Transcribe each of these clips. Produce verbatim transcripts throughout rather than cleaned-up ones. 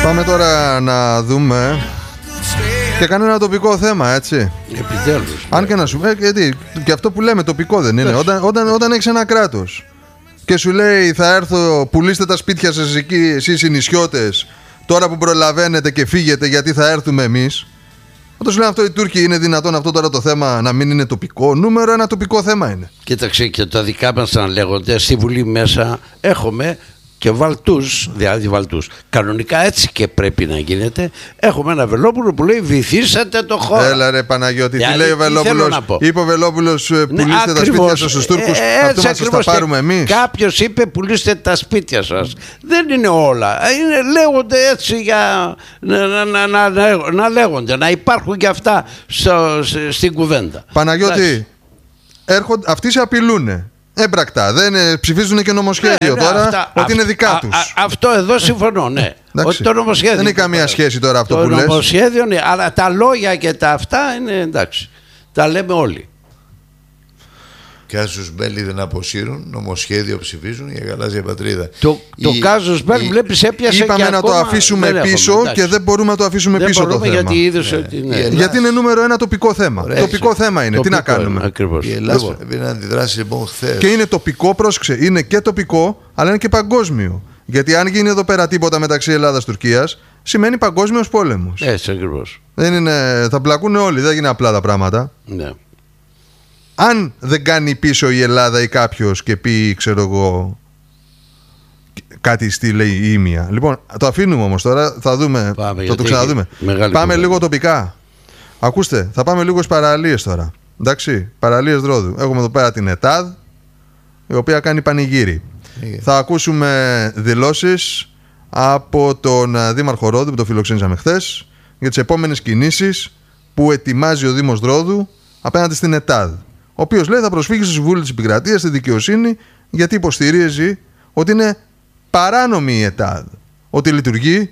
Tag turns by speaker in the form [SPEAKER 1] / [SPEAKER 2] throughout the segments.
[SPEAKER 1] Πάμε τώρα να δούμε και κανένα τοπικό θέμα, έτσι.
[SPEAKER 2] Επιτέλους.
[SPEAKER 1] Αν και να σου πει, γιατί και αυτό που λέμε τοπικό δεν είναι. Όταν, όταν, όταν έχεις ένα κράτος και σου λέει θα έρθω, πουλήστε τα σπίτια σας εκεί, εσείς οι νησιώτες, τώρα που προλαβαίνετε και φύγετε γιατί θα έρθουμε εμείς. Όταν σου λένε αυτό οι Τούρκοι, είναι δυνατόν αυτό τώρα το θέμα να μην είναι τοπικό? Νούμερο ένα τοπικό θέμα είναι.
[SPEAKER 2] Κοίταξε, και τα δικά μας να λέγονται στη Βουλή μέσα έχουμε και βαλτούς, δηλαδή βαλτούς. Κανονικά έτσι και πρέπει να γίνεται. Έχουμε ένα Βελόπουλο που λέει βυθίσατε το χώρο.
[SPEAKER 1] Έλα ρε Παναγιώτη,
[SPEAKER 2] δηλαδή,
[SPEAKER 1] τι λέει ο Βελόπουλος? Είπε ο Βελόπουλος πουλήστε ναι, τα σπίτια σας στους Τούρκους. Ε, αυτό μας θα τα πάρουμε εμείς.
[SPEAKER 2] Κάποιος είπε πουλήστε τα σπίτια σας. Δεν είναι όλα. Είναι, λέγονται έτσι για να, να, να, να, να λέγονται, να υπάρχουν και αυτά στο, στην κουβέντα.
[SPEAKER 1] Παναγιώτη, έρχονται, αυτοί σε απειλούνε. Έμπρακτα, δεν ε, ψηφίζουν και νομοσχέδιο ναι, ναι, τώρα αυτά, ότι αυ, είναι δικά α, τους. Α,
[SPEAKER 2] αυτό εδώ συμφωνώ, ναι. Ότι το νομοσχέδιο.
[SPEAKER 1] Δεν έχει καμία σχέση τώρα αυτό
[SPEAKER 2] το
[SPEAKER 1] που λες.
[SPEAKER 2] Το νομοσχέδιο, ναι, αλλά τα λόγια και τα αυτά είναι εντάξει. Τα λέμε όλοι.
[SPEAKER 3] Κάζους Μπέλη δεν αποσύρουν, νομοσχέδιο ψηφίζουν για γαλάζια πατρίδα.
[SPEAKER 2] Το, το Κάζους Μπέλη βλέπεις έπιασε.
[SPEAKER 1] Είπαμε
[SPEAKER 2] και
[SPEAKER 1] να
[SPEAKER 2] ακόμα
[SPEAKER 1] το αφήσουμε πίσω έχουμε, και δεν μπορούμε να το αφήσουμε
[SPEAKER 2] δεν
[SPEAKER 1] πίσω το θέμα.
[SPEAKER 2] Γιατί, είδες, ναι. ότι, ναι.
[SPEAKER 1] γιατί είναι νούμερο ένα τοπικό θέμα. Ωραία, τοπικό έτσι. θέμα είναι. Τοπικό, τι να κάνουμε.
[SPEAKER 2] Ακριβώς.
[SPEAKER 3] Η Ελλάδα λοιπόν. πρέπει να αντιδράσει λοιπόν χθες.
[SPEAKER 1] Και είναι τοπικό, πρόσεξε. Είναι και τοπικό, αλλά είναι και παγκόσμιο. Γιατί αν γίνει εδώ πέρα τίποτα μεταξύ Ελλάδας-Τουρκίας, σημαίνει παγκόσμιος πόλεμος.
[SPEAKER 2] Έτσι ακριβώς.
[SPEAKER 1] Δεν είναι, θα μπλακούν όλοι, δεν είναι απλά τα πράγματα.
[SPEAKER 2] Ναι.
[SPEAKER 1] Αν δεν κάνει πίσω η Ελλάδα ή κάποιος και πει, ξέρω εγώ, κάτι στη λέει η ήμια. Λοιπόν, το αφήνουμε όμως τώρα, θα δούμε,
[SPEAKER 2] πάμε,
[SPEAKER 1] θα το ξαναδούμε. Πάμε κουβέντα. Λίγο τοπικά. Ακούστε, θα πάμε λίγο στις παραλίες τώρα. Εντάξει, παραλίες Ρόδου. Έχουμε εδώ πέρα την ΕΤΑΔ, η οποία κάνει πανηγύρι. Yeah. Θα ακούσουμε δηλώσεις από τον Δήμαρχο Ρόδου που το φιλοξενήσαμε χθες για τις επόμενες κινήσεις που ετοιμάζει ο Δήμος Ρόδου απέναντι στην ΕΤΑΔ, ο οποίος λέει θα προσφύγει στο Συμβούλιο της Επικρατείας, στη δικαιοσύνη, γιατί υποστηρίζει ότι είναι παράνομη η ΕΤΑΔ, ότι λειτουργεί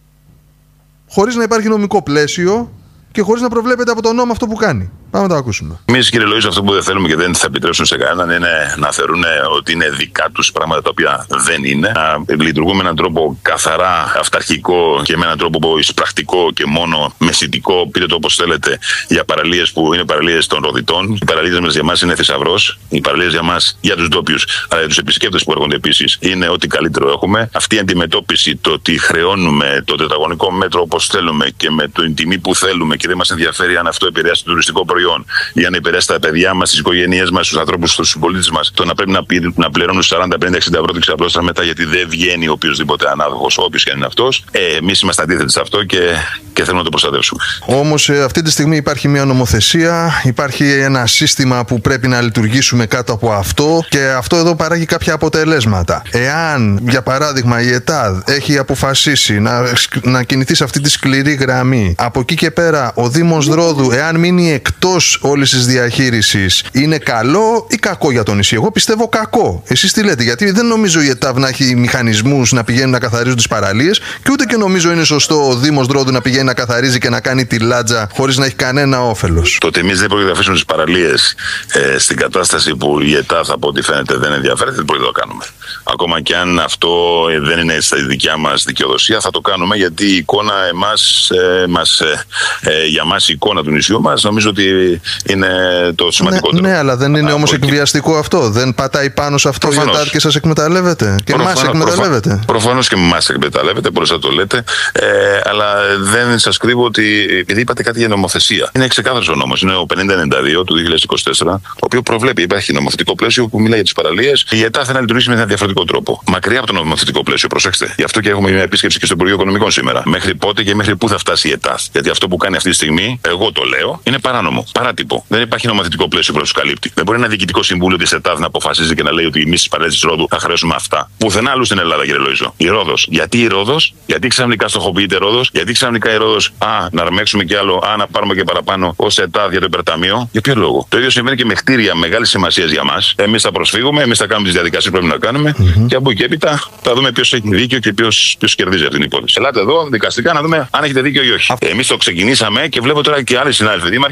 [SPEAKER 1] χωρίς να υπάρχει νομικό πλαίσιο και χωρίς να προβλέπεται από τον νόμο αυτό που κάνει. Πάμε να το ακούσουμε.
[SPEAKER 4] Εμείς, κύριε Λοΐζο, αυτό που δεν θέλουμε και δεν θα επιτρέψουν σε κανέναν είναι να θεωρούν ότι είναι δικά τους πράγματα τα οποία δεν είναι. Να λειτουργούν με έναν τρόπο καθαρά αυταρχικό και με έναν τρόπο εισπρακτικό και μόνο μεσητικό, πείτε το όπως θέλετε, για παραλίες που είναι παραλίες των Ροδιτών. Οι παραλίες μας για μας είναι θησαυρός. Οι παραλίες για μας, για τους ντόπιους, αλλά για τους επισκέπτες που έρχονται επίσης, είναι ό,τι καλύτερο έχουμε. Αυτή η αντιμετώπιση, το ότι χρεώνουμε το τετραγωνικό μέτρο όπως θέλουμε και με την τιμή που θέλουμε και δεν μας ενδιαφέρει αν αυτό επηρεάσει το τουριστικό προϊόν για να επηρεάσει τα παιδιά μας, τις οικογένειές μας, τους ανθρώπους, τους συμπολίτες μας, το να πρέπει να, πει, να πληρώνουν σαράντα, πενήντα, εξήντα ευρώ και ξαπλώστα μετά γιατί δεν βγαίνει οποιοδήποτε ανάδοχος, όποιος και αν είναι αυτός. Ε, εμείς είμαστε αντίθετοι σε αυτό και, και θέλουμε να το προστατεύσουμε.
[SPEAKER 1] Όμως ε, αυτή τη στιγμή υπάρχει μια νομοθεσία, υπάρχει ένα σύστημα που πρέπει να λειτουργήσουμε κάτω από αυτό και αυτό εδώ παράγει κάποια αποτελέσματα. Εάν, για παράδειγμα, η ΕΤΑΔ έχει αποφασίσει να, να κινηθεί σε αυτή τη σκληρή γραμμή, από εκεί και πέρα ο Δήμος Ρόδου, εάν μείνει εκτός όλης της διαχείρισης, είναι καλό ή κακό για το νησί? Εγώ πιστεύω κακό. Εσείς τι λέτε? Γιατί δεν νομίζω η ΕΤΑΒ να έχει μηχανισμούς να πηγαίνουν να καθαρίζουν τις παραλίες και ούτε και νομίζω είναι σωστό ο Δήμος Ρόδου να πηγαίνει να καθαρίζει και να κάνει τη λάτζα χωρίς να έχει κανένα όφελος.
[SPEAKER 4] Το ότι εμείς δεν πρόκειται να αφήσουμε τις παραλίες ε, στην κατάσταση που η ΕΤΑΒ από ό,τι φαίνεται δεν ενδιαφέρεται, δεν πρόκειται να το κάνουμε. Ακόμα και αν αυτό ε, δεν είναι στα δικιά μας δικαιοδοσία, θα το κάνουμε γιατί η εικόνα εμάς, ε, μας, ε, ε, για μας η εικόνα του νησιού μας νομίζω ότι είναι το σημαντικότερο.
[SPEAKER 1] Ναι, ναι, αλλά δεν είναι όμως εκβιαστικό αυτό? Δεν πατάει πάνω σε αυτό η ΕΤΑΔ και σας εκμεταλλεύεται? Και εμάς εκμεταλλεύεται?
[SPEAKER 4] Προφανώς, προφανώς και εμάς εκμεταλλεύεται, μπορείς να το λέτε. Ε, αλλά δεν σας κρύβω ότι επειδή είπατε κάτι για νομοθεσία. Είναι ξεκάθαρος ο νόμος. Είναι ο πενήντα ενενήντα δύο του δύο χιλιάδες είκοσι τέσσερα, ο οποίος προβλέπει, υπάρχει νομοθετικό πλαίσιο που μιλάει για τις παραλίες. Η ΕΤΑΔ θα να λειτουργήσει με ένα διαφορετικό τρόπο. Μακριά από το νομοθετικό πλαίσιο, προσέξτε. Γι' αυτό και έχουμε μια επίσκεψη και στο Υπουργείο Οικονομικών σήμερα. Μέχρι πότε και μέχρι πού θα φτάσει η ΕΤΑΔ? Γιατί αυτό που κάνει αυτή τη στιγμή, εγώ το λέω, είναι παράνομο. Παράτυπο. Δεν υπάρχει νομοθετικό πλαίσιο που να του καλύπτει. Δεν μπορεί ένα διοικητικό συμβούλιο της ΕΤΑΔ να αποφασίζει και να λέει ότι εμείς στις παραλίες της Ρόδου θα χρεώσουμε αυτά. Πουθενά άλλου στην Ελλάδα, κύριε Λοΐζο. Η Ρόδος. Γιατί η Ρόδος? Γιατί ξαφνικά στοχοποιείται Ρόδος? Γιατί ξαφνικά η Ρόδος? Α, να αρμέξουμε κι άλλο. Α, να πάρουμε και παραπάνω ως ΕΤΑΔ για το υπερταμείο. Για ποιο λόγο? Το ίδιο συμβαίνει και με κτίρια μεγάλη σημασία για μας. Εμείς θα προσφύγουμε, εμείς θα κάνουμε τις διαδικασίες που πρέπει να κάνουμε mm-hmm. και από εκεί έπειτα θα δούμε ποιος έχει δίκιο και ποιος κερδίζει αυτή την υπόθεση. Ελάτε εδώ δικαστικά να δούμε αν έχετε δίκιο ή όχι. Εμείς το ξεκινήσαμε και βλέπω τώρα και άλλοι συνάδελφοι δήμαρχοι, γιατί είμαι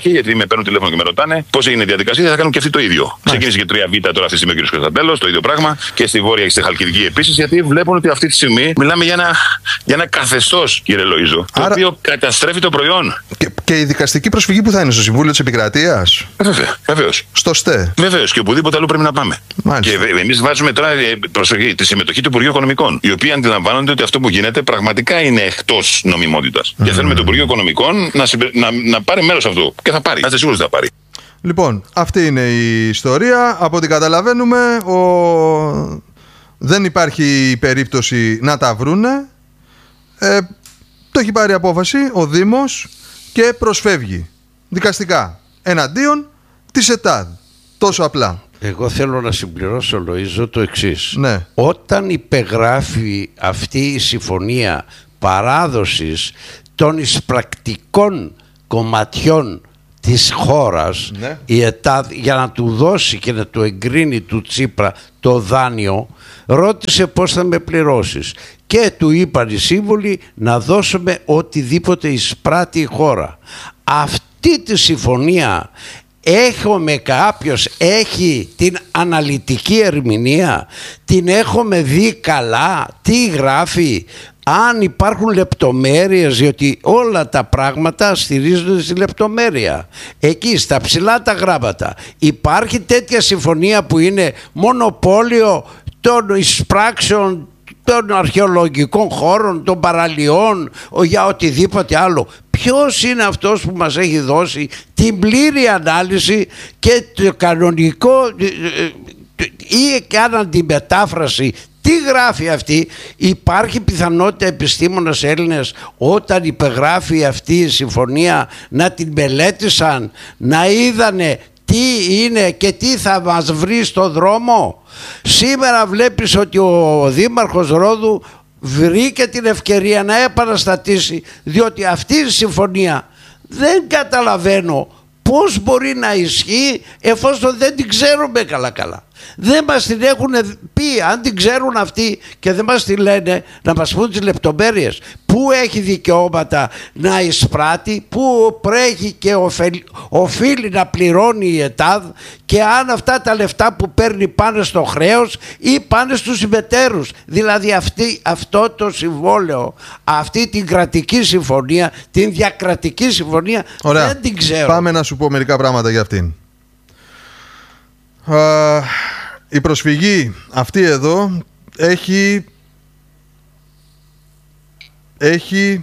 [SPEAKER 4] με παίρνουν τηλέφωνο και με ρωτάνε πώς έγινε η διαδικασία, θα κάνουν και αυτοί το ίδιο. Ξεκίνησε και τρία Β τώρα αυτή τη στιγμή ο κ. Κωνσταντέλος, το ίδιο πράγμα. Και στη Βόρεια και στη Χαλκιδική επίσης, γιατί βλέπουν ότι αυτή τη στιγμή μιλάμε για ένα, για ένα καθεστώς, κύριε Λοΐζο, Άρα... το οποίο καταστρέφει το προϊόν.
[SPEAKER 1] Και, και η δικαστική προσφυγή που θα είναι στο Συμβούλιο της Επικρατείας.
[SPEAKER 4] Βεβαίως.
[SPEAKER 1] Στο ΣΤΕ.
[SPEAKER 4] Βεβαίως. Και οπουδήποτε αλλού πρέπει να πάμε. Μάλιστα. Και εμείς βάζουμε τώρα προσοχή, τη συμμετοχή του Υπουργείου Οικονομικών, οι οποίοι αντιλαμβάνονται ότι αυτό που γίνεται πραγματικά είναι εκτός νομιμότητας. Mm. Και θέλουμε το Υπουργείο Οικονομικών να, συμπε... να, να πάρει μέρος σε αυτό. Και θα πάρει. Να είστε σίγουροι ότι θα πάρει.
[SPEAKER 1] Λοιπόν, αυτή είναι η ιστορία. Από ό,τι καταλαβαίνουμε, ο... δεν υπάρχει περίπτωση να τα βρούνε. Ε, το έχει πάρει απόφαση ο Δήμος και προσφεύγει δικαστικά εναντίον της ΕΤΑΔ. Τόσο απλά.
[SPEAKER 2] Εγώ θέλω να συμπληρώσω, Λοΐζο, το εξής.
[SPEAKER 1] Ναι.
[SPEAKER 2] Όταν υπεγράφει αυτή η συμφωνία παράδοσης των εισπρακτικών κομματιών της χώρας, ναι, η ΕΤΑΔ, για να του δώσει και να του εγκρίνει του Τσίπρα το δάνειο, ρώτησε πώς θα με πληρώσεις και του είπαν οι σύμβουλοι να δώσουμε οτιδήποτε εισπράττει η χώρα. Αυτή τη συμφωνία έχουμε, κάποιος έχει την αναλυτική ερμηνεία, την έχουμε δει καλά, τι γράφει, αν υπάρχουν λεπτομέρειες, διότι όλα τα πράγματα στηρίζονται στη λεπτομέρεια. Εκεί στα ψηλά τα γράμματα υπάρχει τέτοια συμφωνία που είναι μονοπόλιο των εισπράξεων των αρχαιολογικών χώρων, των παραλιών, για οτιδήποτε άλλο. Ποιος είναι αυτός που μας έχει δώσει την πλήρη ανάλυση και το κανονικό, ή κάναν τη μετάφραση? Τι γράφει αυτή? Υπάρχει πιθανότητα επιστήμονες Έλληνες όταν υπεγράφει αυτή η συμφωνία να την μελέτησαν, να είδανε τι είναι και τι θα μας βρει στο δρόμο? Σήμερα βλέπεις ότι ο Δήμαρχος Ρόδου βρήκε την ευκαιρία να επαναστατήσει, διότι αυτή η συμφωνία δεν καταλαβαίνω πώς μπορεί να ισχύει εφόσον δεν την ξέρουμε καλά καλά. Δεν μας την έχουν πει. Αν την ξέρουν αυτοί και δεν μας τη λένε, να μας πούν τις λεπτομέρειες. Πού έχει δικαιώματα να εισπράττει, πού πρέπει και οφείλει, οφείλει να πληρώνει η ΕΤΑΔ, και αν αυτά τα λεφτά που παίρνει πάνε στο χρέος ή πάνε στους συμμετέρους. Δηλαδή αυτή, αυτό το συμβόλαιο, αυτή την κρατική συμφωνία, την διακρατική συμφωνία,
[SPEAKER 1] ωραία,
[SPEAKER 2] δεν την ξέρω.
[SPEAKER 1] Πάμε να σου πω μερικά πράγματα για αυτήν. Uh, η προσφυγή αυτή εδώ έχει έχει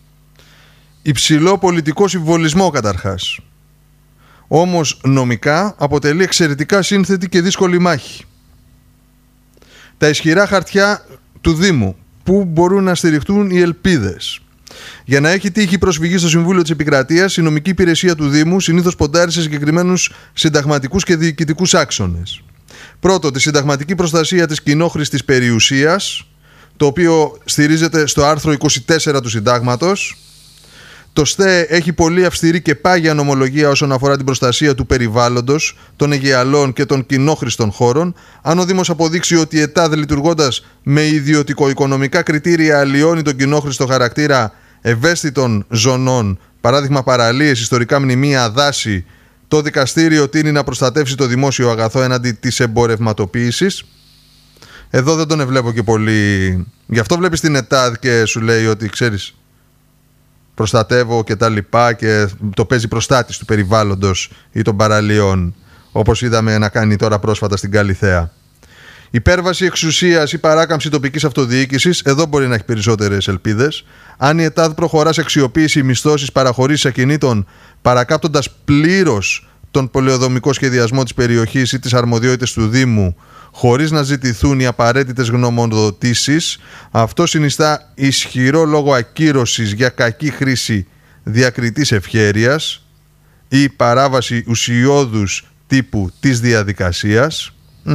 [SPEAKER 1] υψηλό πολιτικό συμβολισμό καταρχάς. Όμως νομικά αποτελεί εξαιρετικά σύνθετη και δύσκολη μάχη. Τα ισχυρά χαρτιά του Δήμου, που μπορούν να στηριχτούν οι ελπίδες. Για να έχει τύχη προσφυγή στο Συμβούλιο της Επικρατείας, η νομική υπηρεσία του Δήμου συνήθως ποντάρει σε συγκεκριμένους συνταγματικούς και διοικητικούς άξονες. Πρώτο, τη συνταγματική προστασία της κοινόχρηστης περιουσίας, το οποίο στηρίζεται στο άρθρο είκοσι τέσσερα του Συντάγματος. Το ΣΤΕ έχει πολύ αυστηρή και πάγια νομολογία όσον αφορά την προστασία του περιβάλλοντος, των αιγαιαλών και των κοινόχρηστων χώρων. Αν ο Δήμος αποδείξει ότι η ΕΤΑΔ, λειτουργώντας με ιδιωτικο-οικονομικά κριτήρια, αλλοιώνει τον κοινόχρηστο χαρακτήρα ευαίσθητων ζωνών, παράδειγμα παραλίες, ιστορικά μνημεία, δάση, το δικαστήριο τείνει να προστατεύσει το δημόσιο αγαθό έναντι της εμπορευματοποίησης. Εδώ δεν τον ευλέπω και πολύ. Γι' αυτό βλέπεις την ΕΤΑΔ και σου λέει ότι, ξέρεις, προστατεύω και τα λοιπά, και το παίζει προστάτης του περιβάλλοντος ή των παραλίων, όπως είδαμε να κάνει τώρα πρόσφατα στην Καλιθέα. Υπέρβαση εξουσίας ή παράκαμψη τοπικής αυτοδιοίκησης, εδώ μπορεί να έχει περισσότερες ελπίδες. Αν η ΕΤΑΔ προχωρά σε αξιοποίηση, μισθώσεις, παραχωρήσεις ακινήτων, παρακάπτοντας πλήρως τον πολεοδομικό σχεδιασμό της περιοχής ή τις αρμοδιότητες του Δήμου, χωρίς να ζητηθούν οι απαραίτητες γνωμοδοτήσεις, αυτό συνιστά ισχυρό λόγο ακύρωσης για κακή χρήση διακριτής ευχέρειας ή παράβαση ουσιώδους τύπου της διαδικασίας. Μ.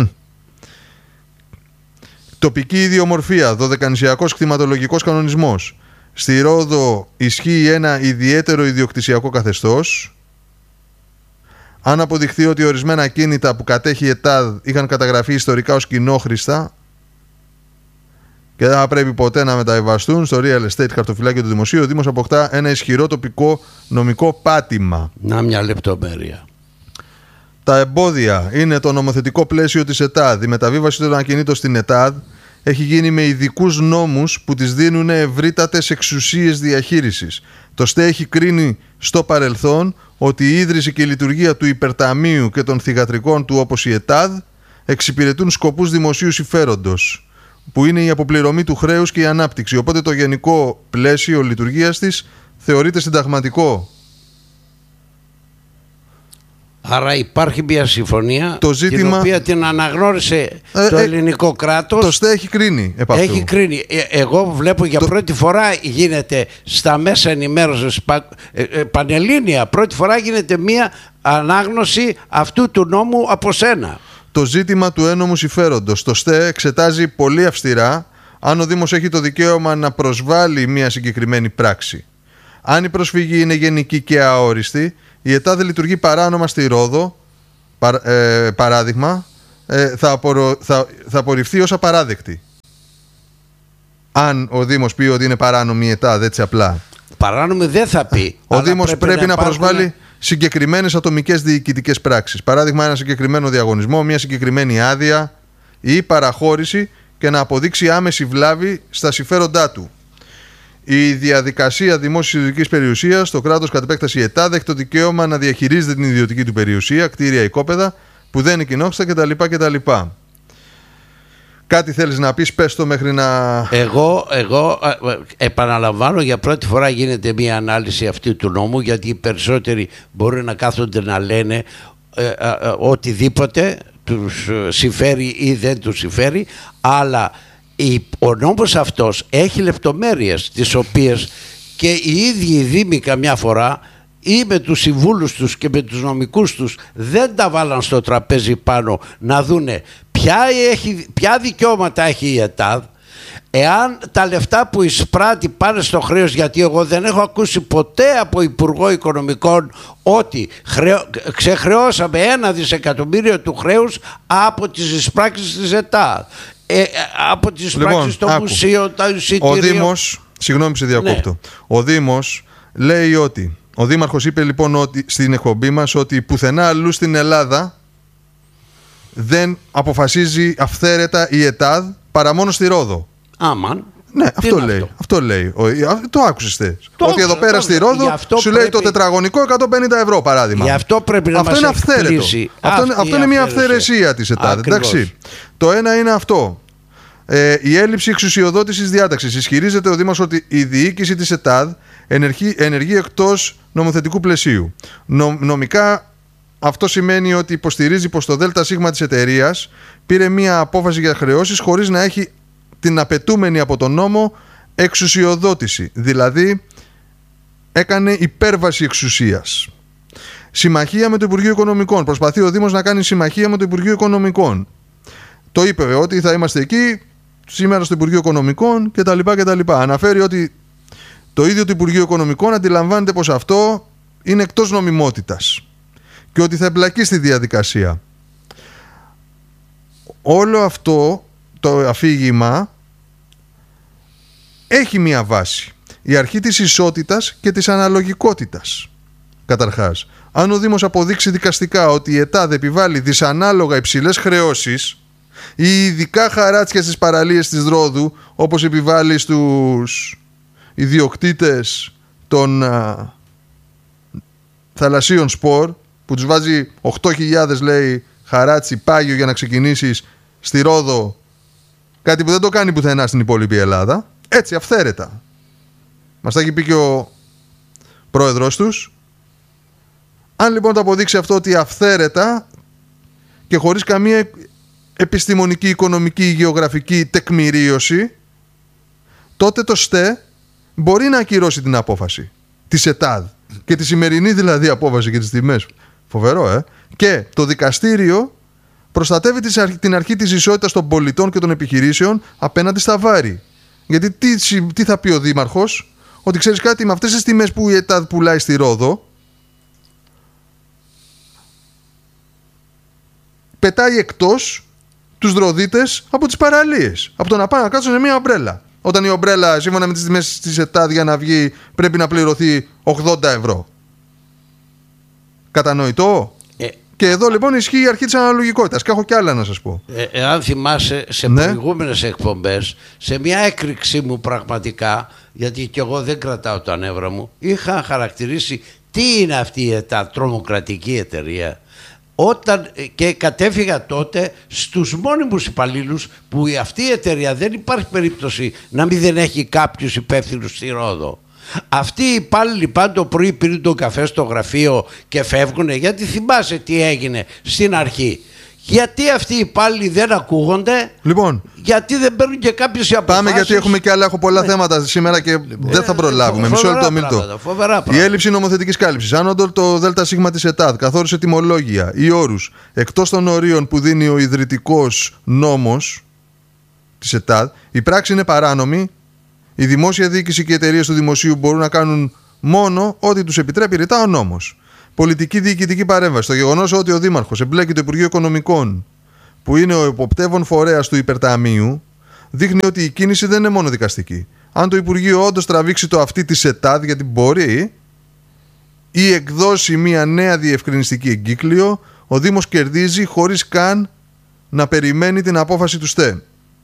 [SPEAKER 1] Τοπική ιδιομορφία, δωδεκανησιακός κτηματολογικός κανονισμός. Στη Ρόδο ισχύει ένα ιδιαίτερο ιδιοκτησιακό καθεστώς. Αν αποδειχθεί ότι ορισμένα ακίνητα που κατέχει η ΕΤΑΔ είχαν καταγραφεί ιστορικά ως κοινόχρηστα, και δεν θα πρέπει ποτέ να μεταβιβαστούν στο real estate χαρτοφυλάκιο του Δημοσίου, ο Δήμος αποκτά ένα ισχυρό τοπικό νομικό πάτημα.
[SPEAKER 2] Να μια λεπτομέρεια.
[SPEAKER 1] Τα εμπόδια είναι το νομοθετικό πλαίσιο της ΕΤΑΔ. Η μεταβίβαση των ακινήτων στην ΕΤΑΔ έχει γίνει με ειδικούς νόμους που της δίνουν ευρύτατες εξουσίες διαχείρισης. Το ΣΤΕ έχει κρίνει στο παρελθόν ότι η ίδρυση και η λειτουργία του υπερταμείου και των θυγατρικών του, όπως η ΕΤΑΔ, εξυπηρετούν σκοπούς δημοσίου συμφέροντος, που είναι η αποπληρωμή του χρέους και η ανάπτυξη. Οπότε το γενικό πλαίσιο λειτουργίας της θεωρείται συνταγματικό.
[SPEAKER 2] Άρα υπάρχει μια συμφωνία
[SPEAKER 1] το ζήτημα...
[SPEAKER 2] την οποία την αναγνώρισε
[SPEAKER 1] ε,
[SPEAKER 2] το
[SPEAKER 1] ε,
[SPEAKER 2] ελληνικό κράτος.
[SPEAKER 1] Το ΣΤΕ έχει κρίνει επ' αυτού.
[SPEAKER 2] Έχει κρίνει. Ε, εγώ βλέπω για το... πρώτη φορά γίνεται στα μέσα ενημέρωσης ε, ε, πανελλήνια, πρώτη φορά γίνεται μια ανάγνωση αυτού του νόμου από σένα.
[SPEAKER 1] Το ζήτημα του ένομου συμφέροντος. Το ΣΤΕ εξετάζει πολύ αυστηρά αν ο Δήμος έχει το δικαίωμα να προσβάλει μια συγκεκριμένη πράξη. Αν η προσφυγή είναι γενική και αόριστη, η ΕΤΑΔ λειτουργεί παράνομα στη Ρόδο, παρα, ε, παράδειγμα, ε, θα, απορρο, θα, θα απορριφθεί ως απαράδεκτη. Αν ο Δήμος πει ότι είναι παράνομη η ΕΤΑΔ, έτσι απλά.
[SPEAKER 2] Παράνομη δεν θα πει.
[SPEAKER 1] Ο Δήμος
[SPEAKER 2] πρέπει,
[SPEAKER 1] πρέπει να, να
[SPEAKER 2] υπάρχουν...
[SPEAKER 1] προσβάλει συγκεκριμένες ατομικές διοικητικές πράξεις. Παράδειγμα, ένα συγκεκριμένο διαγωνισμό, μια συγκεκριμένη άδεια ή παραχώρηση και να αποδείξει άμεση βλάβη στα συμφέροντά του. Η διαδικασία δημόσιας ιδιωτικής περιουσίας, το κράτος κατ' επέκταση η ΕΤΑΔ έχει το δικαίωμα να διαχειρίζεται την ιδιωτική του περιουσία, κτίρια, οικόπεδα που δεν είναι κοινόχρηστα κτλ. κτλ. Κάτι θέλεις να πεις, πες το μέχρι να...
[SPEAKER 2] Εγώ, εγώ επαναλαμβάνω, για πρώτη φορά γίνεται μια ανάλυση αυτού του νόμου, γιατί οι περισσότεροι μπορεί να κάθονται να λένε ε, ε, ε, οτιδήποτε τους συμφέρει ή δεν τους συμφέρει, αλλά ο νόμος αυτός έχει λεπτομέρειες τις οποίες και οι ίδιοι οι δήμοι καμιά φορά ή με τους συμβούλους τους και με τους νομικούς τους δεν τα βάλαν στο τραπέζι πάνω να δούνε ποια, έχει, ποια δικαιώματα έχει η ΕΤΑΔ, εάν τα λεφτά που εισπράττει πάνε στο χρέος, γιατί εγώ δεν έχω ακούσει ποτέ από Υπουργό Οικονομικών ότι χρεω, ξεχρεώσαμε ένα δισεκατομμύριο του χρέους από τις εισπράξεις της ΕΤΑΔ. Ε, από τις
[SPEAKER 1] λοιπόν,
[SPEAKER 2] πράξεις των μουσείων, τα εισιτήρια.
[SPEAKER 1] Ο Δήμος, συγγνώμη σε διακόπτω, ναι. Ο Δήμος λέει ότι, ο Δήμαρχος είπε λοιπόν ότι, στην εκπομπή μας, ότι πουθενά αλλού στην Ελλάδα δεν αποφασίζει αυθαίρετα η ΕΤΑΔ παρά μόνο στη Ρόδο.
[SPEAKER 2] Άμαν.
[SPEAKER 1] Ναι, αυτό λέει, αυτό? αυτό λέει. Ο, το άκουσες θε. Ότι άκουσα, εδώ πέρα το, στη Ρόδο σου πρέπει... λέει το τετραγωνικό εκατόν πενήντα ευρώ παράδειγμα.
[SPEAKER 2] Γι' αυτό πρέπει να
[SPEAKER 1] αυτό
[SPEAKER 2] μας
[SPEAKER 1] είναι αυθαίρετο. Αυτό, αυτό είναι μια αυθαιρεσία της ΕΤΑΔ. Εντάξει. Το ένα είναι αυτό. Ε, η έλλειψη εξουσιοδότησης διάταξης. Ισχυρίζεται ο Δήμος ότι η διοίκηση της ΕΤΑΔ ενεργεί, ενεργεί εκτός νομοθετικού πλαισίου. Νο, νομικά αυτό σημαίνει ότι υποστηρίζει πως το ΔΣ της εταιρείας πήρε μια απόφαση για χρεώσεις χωρίς να έχει την απαιτούμενη από τον νόμο εξουσιοδότηση. Δηλαδή έκανε υπέρβαση εξουσίας. Συμμαχία με το Υπουργείο Οικονομικών. Προσπαθεί ο Δήμος να κάνει συμμαχία με το Υπουργείο Οικονομικών. Το είπε ότι θα είμαστε εκεί σήμερα στο Υπουργείο Οικονομικών κτλ. κτλ. Αναφέρει ότι το ίδιο το Υπουργείο Οικονομικών αντιλαμβάνεται πως αυτό είναι εκτός νομιμότητας και ότι θα εμπλακεί στη διαδικασία. Όλο αυτό το αφήγημα έχει μία βάση. Η αρχή της ισότητας και της αναλογικότητας. Καταρχάς, αν ο Δήμος αποδείξει δικαστικά ότι η ΕΤΑΔ επιβάλλει δυσανάλογα υψηλές χρεώσεις ή ειδικά χαράτσια στις παραλίες της Ρόδου, όπως επιβάλλει στους ιδιοκτήτες των α, θαλασσίων σπορ, που τους βάζει οκτώ χιλιάδες λέει χαράτσι πάγιο για να ξεκινήσεις στη Ρόδο, κάτι που δεν το κάνει πουθενά στην υπόλοιπη Ελλάδα, έτσι αυθαίρετα. Μας τα έχει πει και ο πρόεδρος τους. Αν λοιπόν το αποδείξει αυτό ότι αυθαίρετα και χωρίς καμία επιστημονική, οικονομική ή γεωγραφική τεκμηρίωση, τότε το ΣΤΕ μπορεί να ακυρώσει την απόφαση της ΕΤΑΔ και τη σημερινή δηλαδή απόφαση και τις τιμές. Φοβερό, ε! Και το δικαστήριο προστατεύει την αρχή της ισότητας των πολιτών και των επιχειρήσεων απέναντι στα βάρη. Γιατί τι, τι θα πει ο Δήμαρχος, ότι ξέρεις κάτι, με αυτές τις τιμές που η ΕΤΑΔ πουλάει στη Ρόδο, πετάει εκτός τους δροδίτες από τις παραλίες. Από το να πάνε να κάτσουν σε μια ομπρέλα. Όταν η ομπρέλα, σύμφωνα με τις τιμές της ΕΤΑΔ, για να βγει πρέπει να πληρωθεί ογδόντα ευρώ. Κατανοητό. Ε, και εδώ λοιπόν ισχύει η αρχή της αναλογικότητας. Και έχω κι άλλα να σας πω.
[SPEAKER 2] Ε, εάν θυμάσαι σε ναι. προηγούμενες εκπομπές, σε μια έκρηξή μου πραγματικά, γιατί κι εγώ δεν κρατάω τα νεύρα μου, είχα χαρακτηρίσει τι είναι αυτή η ΕΤΑΔ, τρομοκρατική εταιρεία. Όταν, και κατέφυγα τότε στους μόνιμους υπαλλήλους, που αυτή η εταιρεία δεν υπάρχει περίπτωση να μην δεν έχει κάποιους υπεύθυνους στη Ρόδο. Αυτοί οι υπάλληλοι πάντα το πρωί πήραν τον καφέ στο γραφείο και φεύγουνε, γιατί θυμάσαι τι έγινε στην αρχή. Γιατί αυτοί οι υπάλληλοι δεν ακούγονται,
[SPEAKER 1] λοιπόν,
[SPEAKER 2] γιατί δεν παίρνουν και κάποιες αποφάσεις.
[SPEAKER 1] Πάμε, γιατί έχουμε και άλλα, έχω πολλά ναι. θέματα σήμερα και λοιπόν, δεν θα προλάβουμε. Μισό λεπτό, Μίλτο. Η έλλειψη νομοθετικής κάλυψης. Αν όντως το ΔΣ της ΕΤΑΔ καθόρισε τιμολόγια ή όρους εκτός των ορίων που δίνει ο ιδρυτικός νόμος της ΕΤΑΔ, η πράξη είναι παράνομη. Η δημόσια διοίκηση και οι εταιρείες του δημοσίου μπορούν να κάνουν μόνο ό,τι τους επιτρέπει ρητά ο νόμος. Πολιτική διοικητική παρέμβαση. Το γεγονός ότι ο Δήμαρχος εμπλέκει το Υπουργείο Οικονομικών, που είναι ο εποπτεύων φορέας του υπερταμείου, δείχνει ότι η κίνηση δεν είναι μόνο δικαστική. Αν το Υπουργείο όντως τραβήξει το αυτί της ΕΤΑΔ, γιατί μπορεί, ή εκδώσει μια νέα διευκρινιστική εγκύκλιο, ο Δήμος κερδίζει χωρίς καν να περιμένει την απόφαση του ΣΤΕ.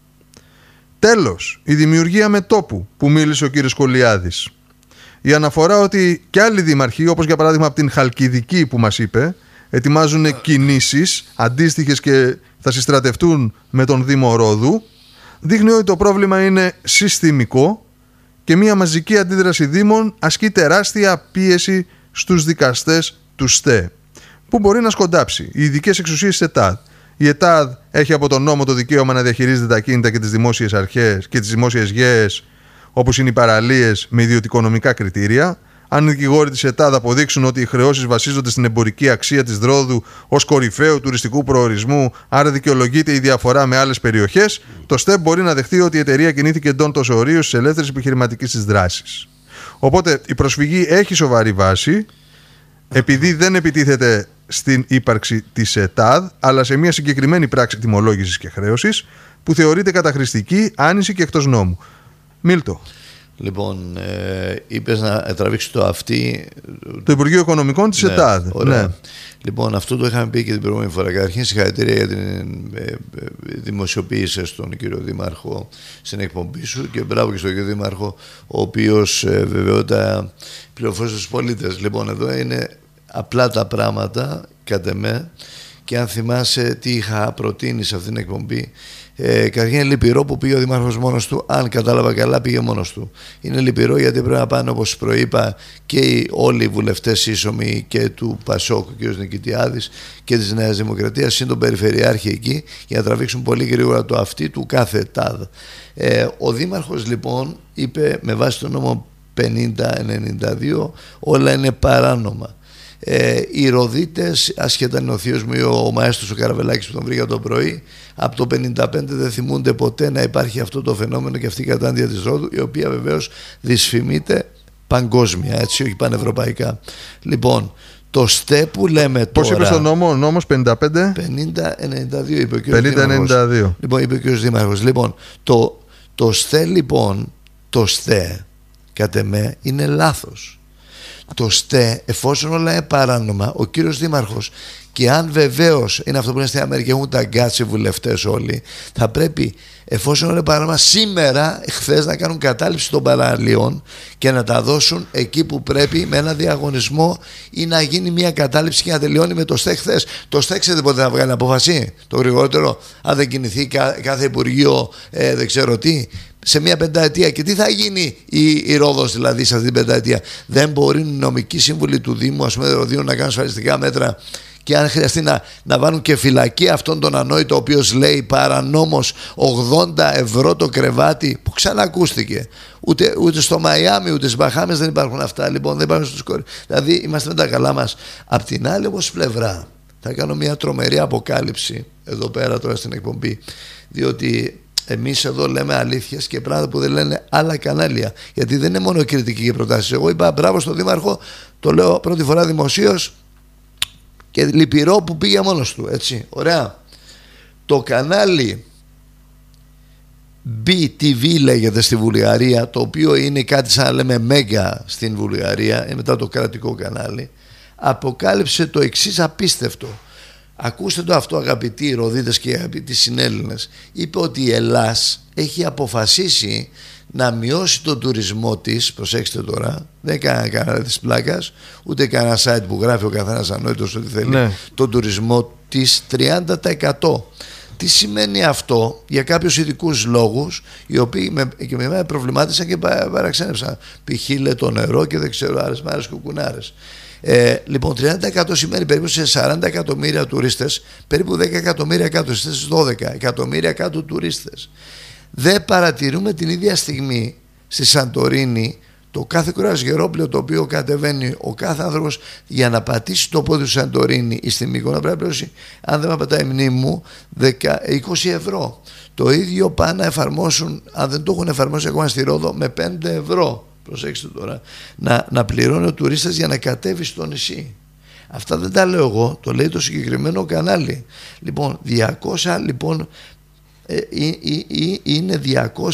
[SPEAKER 1] Τέλος, η δημιουργία μετόπου που μίλησε ο κύριος Κολιάδης. Η αναφορά ότι και άλλοι δήμαρχοι, όπως για παράδειγμα από την Χαλκιδική που μας είπε, ετοιμάζουν κινήσεις αντίστοιχες και θα συστρατευτούν με τον Δήμο Ρόδου, δείχνει ότι το πρόβλημα είναι συστημικό και μια μαζική αντίδραση δήμων ασκεί τεράστια πίεση στους δικαστές του ΣΤΕ, που μπορεί να σκοντάψει. Οι ειδικές εξουσίες της ΕΤΑΔ. Η ΕΤΑΔ έχει από τον νόμο το δικαίωμα να διαχειρίζεται τα κίνητα και τις δημόσιες αρχές και τις δημόσιες γέες, όπως είναι οι παραλίες, με ιδιωτικονομικά κριτήρια. Αν οι δικηγόροι της ΕΤΑΔ αποδείξουν ότι οι χρεώσεις βασίζονται στην εμπορική αξία της Ρόδου ως κορυφαίου τουριστικού προορισμού, άρα δικαιολογείται η διαφορά με άλλες περιοχές, το ΣΤΕ μπορεί να δεχτεί ότι η εταιρεία κινήθηκε εντός ορίου στις ελεύθερες επιχειρηματικές της δράσεις. Οπότε η προσφυγή έχει σοβαρή βάση, επειδή δεν επιτίθεται στην ύπαρξη της ΕΤΑΔ, αλλά σε μια συγκεκριμένη πράξη τιμολόγησης και χρέωσης που θεωρείται καταχρηστική, άνηση και εκτός νόμου. Μίλτο.
[SPEAKER 3] Λοιπόν, ε, είπες να τραβήξει το αυτί.
[SPEAKER 1] Το Υπουργείο Οικονομικών της ναι, ΕΤΑΔ. Ναι.
[SPEAKER 3] Λοιπόν, αυτό το είχαμε πει και την προηγούμενη φορά. Καταρχήν, συγχαρητήρια για την ε, ε, δημοσιοποίηση στον κύριο Δήμαρχο στην εκπομπή σου και μπράβο και στον κύριο Δήμαρχο, ο οποίος ε, βεβαιότητα πληροφόρησε στους πολίτες. Λοιπόν, εδώ είναι απλά τα πράγματα, κατ' εμέ, και αν θυμάσαι τι είχα προτείνει σε αυτήν την εκπομπή. Ε, Καταρχήν είναι λυπηρό που πήγε ο Δήμαρχος μόνος του. Αν κατάλαβα καλά, πήγε μόνος του. Είναι λυπηρό γιατί πρέπει να πάνε, όπως προείπα, και οι, όλοι οι βουλευτές σύσσωμοι και του ΠΑΣΟΚ, ο κ. Νικητιάδης, και της Νέας Δημοκρατίας, συν τον Περιφερειάρχη εκεί, για να τραβήξουν πολύ γρήγορα το αυτί του κάθε ΤΑΔ. Ε, ο Δήμαρχος λοιπόν είπε, με βάση τον νόμο πενήντα ενενήντα δύο, όλα είναι παράνομα. Ε, οι Ροδίτες, ασχετά είναι ο θείος μου ή ο μαέστρος ο Καραβελάκης που τον βρήκα το πρωί, από το πενήντα πέντε δεν θυμούνται ποτέ να υπάρχει αυτό το φαινόμενο και αυτή η κατάντια της Ρόδου, η οποία βεβαίως δυσφημείται παγκόσμια, έτσι, όχι πανευρωπαϊκά. Λοιπόν, το ΣΤΕ που λέμε τώρα.
[SPEAKER 1] Πώς είπε στον νόμο, ο νόμος πενήντα πέντε
[SPEAKER 3] πενήντα ενενήντα δύο είπε ο κ.
[SPEAKER 1] πενήντα ενενήντα δύο.
[SPEAKER 3] Λοιπόν, είπε ο κ. Δήμαρχος. Λοιπόν, το, το ΣΤΕ λοιπόν, το ΣΤΕ, κατ' εμέ, είναι λάθος. Το ΣΤΕ, εφόσον όλα είναι παράνομα, ο κύριος Δήμαρχος, και αν βεβαίως είναι αυτό που είναι στην Αμερική, έχουν τα γκάτσε βουλευτές όλοι, θα πρέπει, εφόσον όλα είναι παράνομα, σήμερα, χθες, να κάνουν κατάληψη των παραλίων και να τα δώσουν εκεί που πρέπει, με ένα διαγωνισμό, ή να γίνει μια κατάληψη και να τελειώνει με το ΣΤΕ χθες. Το ΣΤΕ ξέρετε πότε θα βγάλει απόφαση, το γρηγορότερο, αν δεν κινηθεί κάθε Υπουργείο, ε, δεν ξέρω τι, σε μια πενταετία. Και τι θα γίνει η, η Ρόδος δηλαδή σε αυτή την πενταετία? Δεν μπορεί οι νομικοί σύμβουλοι του Δήμου, ας πούμε, Ροδίων, να κάνουν ασφαλιστικά μέτρα, και αν χρειαστεί να, να βάλουν και φυλακή αυτόν τον ανόητο, ο οποίος λέει παρανόμως ογδόντα ευρώ το κρεβάτι, που ξανακούστηκε. Ούτε, ούτε στο Μαϊάμι ούτε στις Μπαχάμες δεν υπάρχουν αυτά. Λοιπόν, δεν υπάρχουν στους κορυ... Δηλαδή είμαστε με τα καλά μας. Απ' την άλλη όμως πλευρά, θα κάνω μια τρομερή αποκάλυψη εδώ πέρα τώρα στην εκπομπή, διότι εμείς εδώ λέμε αλήθειες και πράγματα που δεν λένε άλλα κανάλια. Γιατί δεν είναι μόνο κριτική και προτάσεις. Εγώ είπα μπράβο στον Δήμαρχο, το λέω πρώτη φορά δημοσίως, και λυπηρό που πήγε μόνος του. Έτσι, ωραία. Το κανάλι μπι τι βι λέγεται στη Βουλγαρία, το οποίο είναι κάτι σαν να λέμε Μέγκα στην Βουλγαρία, είναι μετά το κρατικό κανάλι, αποκάλυψε το εξής απίστευτο. Ακούστε το αυτό, αγαπητοί Ροδίτες και αγαπητοί συνέλληνες. Είπε ότι η Ελλάς έχει αποφασίσει να μειώσει τον τουρισμό της. Προσέξτε τώρα, δεν έκανε κανένα της πλάκας, ούτε κανένα site που γράφει ο καθένας ανόητος ότι θέλει, ναι, τον τουρισμό της τριάντα τοις εκατό. Τι σημαίνει αυτό για κάποιους ειδικούς λόγους, οι οποίοι με, και με μένα προβλημάτισαν και παραξένεψαν. Π.χ. το νερό και δεν ξέρω άλλες μάρες κουκουνάρες. Ε, λοιπόν, τριάντα τοις εκατό σημαίνει περίπου σε σαράντα εκατομμύρια τουρίστες, περίπου δέκα εκατομμύρια κάτω, στις δώδεκα εκατομμύρια κάτω τουρίστες. Δεν παρατηρούμε την ίδια στιγμή στη Σαντορίνη το κάθε κρουαζιερόπλαιο το οποίο κατεβαίνει ο κάθε άνθρωπος για να πατήσει το πόδι του Σαντορίνη ή στη Μύκονα πρέπει να πληρώσει, αν δεν με πατάει η μνήμη μου, είκοσι ευρώ. Το ίδιο πάνε να εφαρμόσουν, αν δεν το έχουν εφαρμόσει ακόμα στη Ρόδο, με πέντε ευρώ. Προσέξτε τώρα, να, να πληρώνει ο τουρίστας για να κατέβει στο νησί. Αυτά δεν τα λέω εγώ, το λέει το συγκεκριμένο κανάλι. Λοιπόν, διακόσια λοιπόν ε, ε, ε, ε, είναι διακόσια